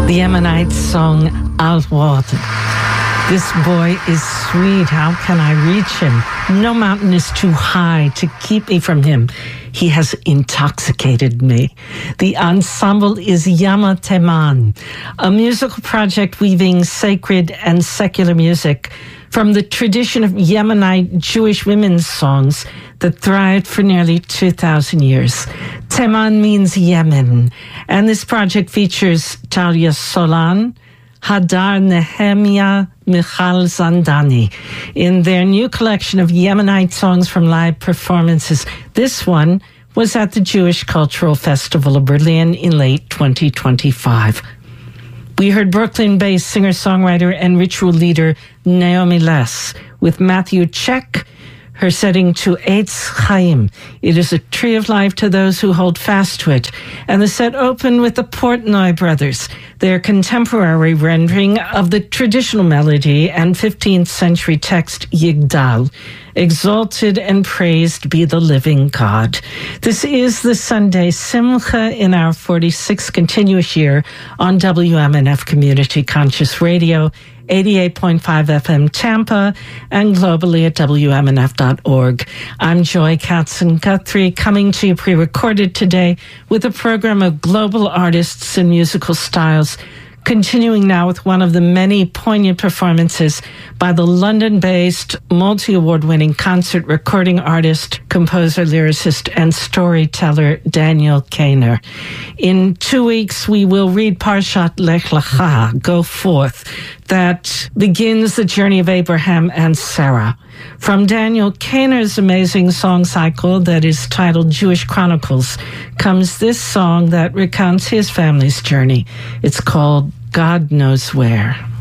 The Yemenite song Al-Wad. This boy is sweet. How can I reach him? No mountain is too high to keep me from him. He has intoxicated me. The ensemble is Yama Teman, a musical project weaving sacred and secular music from the tradition of Yemenite Jewish women's songs that thrived for nearly 2,000 years. Teman means Yemen, and this project features Talia Solan, Hadar Nehemiah, Michal Zandani in their new collection of Yemenite songs from live performances. This one was at the Jewish Cultural Festival of Berlin in late 2025. We heard Brooklyn-based singer-songwriter and ritual leader Naomi Less with Matthew Check, her setting to Eitz Chaim. It is a tree of life to those who hold fast to it. And the set opened with the Portnoy brothers, their contemporary rendering of the traditional melody and 15th century text Yigdal. Exalted and praised be the living God. This is the Sunday Simcha in our 46th continuous year on WMNF Community Conscious Radio, 88.5 FM Tampa, and globally at WMNF.org. I'm Joy Katzen-Guthrie, coming to you pre-recorded today with a program of global artists and musical styles, continuing now with one of the many poignant performances by the London-based, multi-award-winning concert recording artist, composer, lyricist, and storyteller Daniel Kahner. In 2 weeks, we will read Parshat Lech Lecha, Go Forth, that begins the journey of Abraham and Sarah. From Daniel Kahner's amazing song cycle that is titled Jewish Chronicles comes this song that recounts his family's journey. It's called God Knows Where.